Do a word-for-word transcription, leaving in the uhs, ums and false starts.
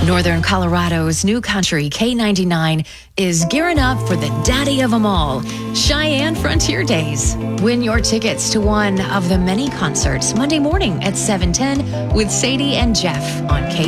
Northern Colorado's new country K ninety-nine is gearing up for the daddy of them all, Cheyenne Frontier Days. Win your tickets to one of the many concerts Monday morning at seven ten with Sadie and Jeff on K